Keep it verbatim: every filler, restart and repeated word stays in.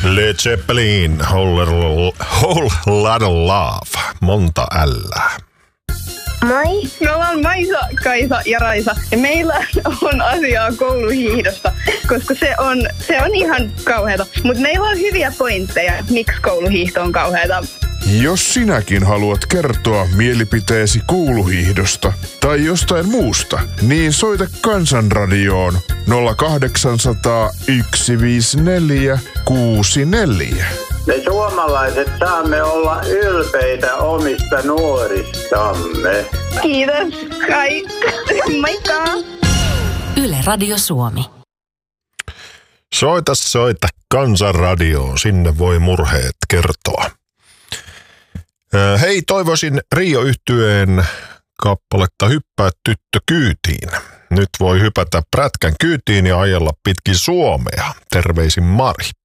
Led Zeppelin, whole, whole lot of love, monta ällää. Moi. Me ollaan Maisa, Kaisa ja Raisa ja meillä on asiaa kouluhiihdosta, koska se on, se on ihan kauheata. Mutta meillä on hyviä pointteja, miksi kouluhiihto on kauheata. Jos sinäkin haluat kertoa mielipiteesi kouluhiihdosta tai jostain muusta, niin soita Kansanradioon nolla kahdeksan nolla nolla yksi viisi neljä kuusi neljä. Me suomalaiset saamme olla ylpeitä omista nuoristamme. Kiitos. Kai. Moikka. Yle Radio Suomi. Soita, soita Kansanradioon, sinne voi murheet kertoa. Hei, toivoisin Rio-yhtyeen kappaletta Hyppää tyttö kyytiin. Nyt voi hypätä prätkän kyytiin ja ajella pitkin Suomea. Terveisin Mari.